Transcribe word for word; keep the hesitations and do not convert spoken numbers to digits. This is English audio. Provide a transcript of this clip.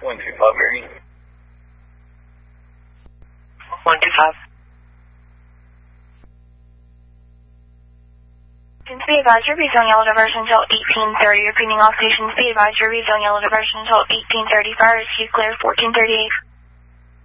one two five, Mary. one two five. Be advised, your rezone yellow diversion until eighteen thirty. Repeating all stations, be advised, your rezone yellow diversion until eighteen thirty. Fire is clear, fourteen thirty-eight.